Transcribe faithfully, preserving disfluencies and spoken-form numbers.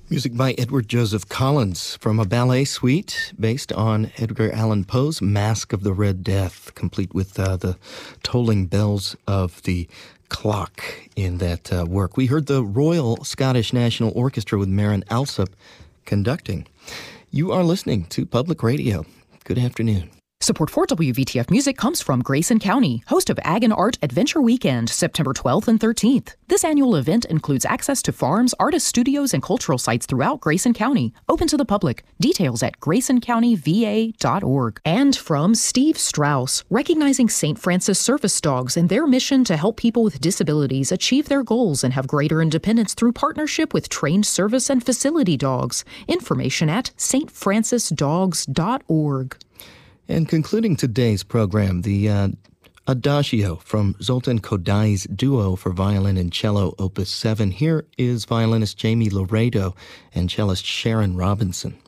Music by Edward Joseph Collins from a ballet suite based on Edgar Allan Poe's Masque of the Red Death, complete with uh, the tolling bells of the clock in that uh, work. We heard the Royal Scottish National Orchestra with Marin Alsop conducting. You are listening to Public Radio. Good afternoon. Support for W V T F Music comes from Grayson County, host of Ag and Art Adventure Weekend, September twelfth and thirteenth. This annual event includes access to farms, artist studios, and cultural sites throughout Grayson County, open to the public. Details at grayson county v a dot org. And from Steve Strauss, recognizing Saint Francis service dogs and their mission to help people with disabilities achieve their goals and have greater independence through partnership with trained service and facility dogs. Information at s t francis dogs dot org. And concluding today's program, the uh, Adagio from Zoltan Kodai's Duo for Violin and Cello, Opus seven. Here is violinist Jamie Laredo and cellist Sharon Robinson.